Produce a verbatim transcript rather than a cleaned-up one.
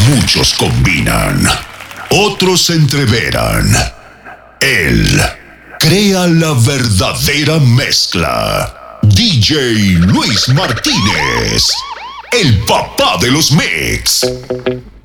Muchos combinan, otros se entreveran. Él crea la verdadera mezcla. D J Luis Martínez, el papá de los mix.